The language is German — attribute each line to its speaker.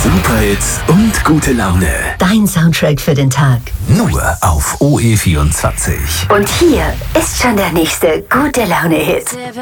Speaker 1: Superhits und gute Laune.
Speaker 2: Dein Soundtrack für den Tag.
Speaker 1: Nur auf OE24.
Speaker 2: Und hier ist schon der nächste gute Laune-Hit.